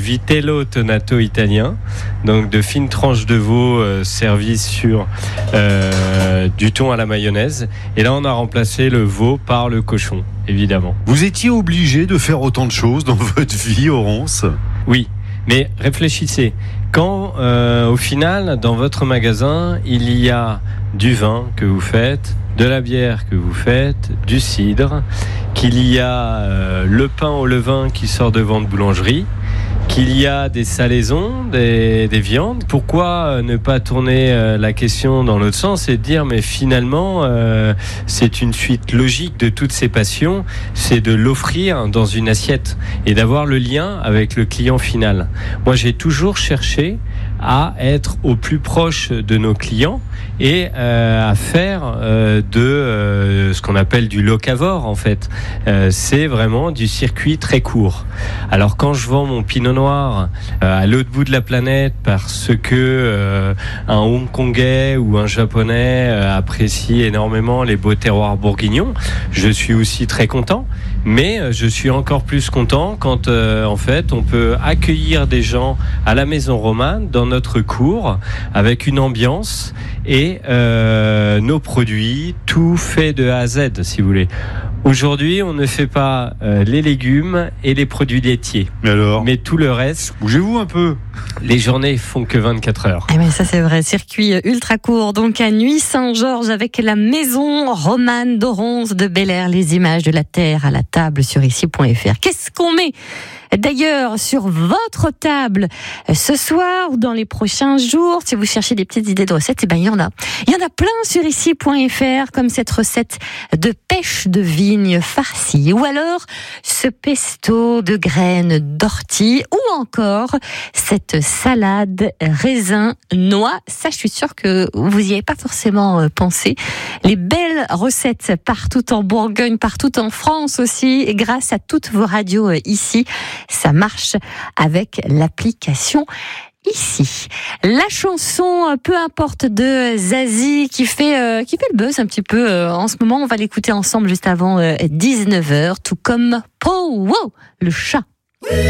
vitello tonato italien, donc de fines tranches de veau servies sur du thon à la mayonnaise. Et là, on a remplacé le veau par le cochon, évidemment. Vous étiez obligé de faire autant de choses dans votre vie, Aurance ? Oui, mais réfléchissez. Quand, au final, dans votre magasin, il y a du vin que vous faites, de la bière que vous faites, du cidre, qu'il y a le pain au levain qui sort de vente boulangerie, qu'il y a des salaisons, des viandes. Pourquoi ne pas tourner la question dans l'autre sens et dire mais finalement c'est une suite logique de toutes ces passions, c'est de l'offrir dans une assiette et d'avoir le lien avec le client final. Moi j'ai toujours cherché à être au plus proche de nos clients et à faire de ce qu'on appelle du locavore en fait. C'est vraiment du circuit très court. Alors quand je vends mon pinot noir à l'autre bout de la planète parce que un Hongkongais ou un Japonais apprécie énormément les beaux terroirs bourguignons, je suis aussi très content. Mais je suis encore plus content quand en fait on peut accueillir des gens à la Maison Romane dans notre cour avec une ambiance et nos produits, tout fait de A à Z si vous voulez. Aujourd'hui, on ne fait pas les légumes et les produits laitiers. Mais tout le reste. Bougez-vous un peu. Les journées font que 24 heures. Ah mais ça c'est vrai, circuit ultra court. Donc à Nuits-Saint-Georges avec la Maison Romane d'Aurance de Bel-Air. Les images de la terre à la table sur ici.fr. Qu'est-ce qu'on met d'ailleurs sur votre table ce soir ou dans les prochains jours? Si vous cherchez des petites idées de recettes, eh ben il y en a. Il y en a plein sur ici.fr, comme cette recette de pêche de vigne farcie, ou alors ce pesto de graines d'ortie, ou encore cette salade raisin noix. Ça, je suis sûre que vous y avez pas forcément pensé. Les belles recettes partout en Bourgogne, partout en France aussi, et grâce à toutes vos radios ici, ça marche avec l'application ici. La chanson Peu importe de Zazie qui fait le buzz un petit peu en ce moment. On va l'écouter ensemble juste avant 19h, tout comme Pow Wow, le chat.